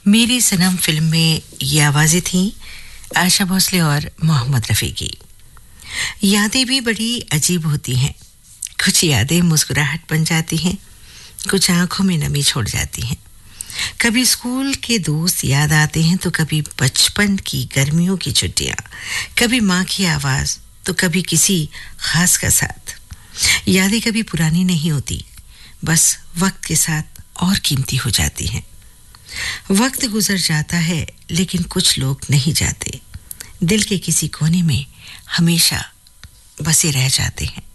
मेरी सनम फिल्म में ये आवाज़ें थीं आशा भोसले और मोहम्मद रफ़ी की। यादें भी बड़ी अजीब होती हैं। कुछ यादें मुस्कुराहट बन जाती हैं, कुछ आंखों में नमी छोड़ जाती हैं। कभी स्कूल के दोस्त याद आते हैं तो कभी बचपन की गर्मियों की छुट्टियां, कभी माँ की आवाज़ तो कभी किसी खास का साथ। यादें कभी पुरानी नहीं होती, बस वक्त के साथ और कीमती हो जाती हैं। वक्त गुजर जाता है लेकिन कुछ लोग नहीं जाते, दिल के किसी कोने में हमेशा बसे रह जाते हैं।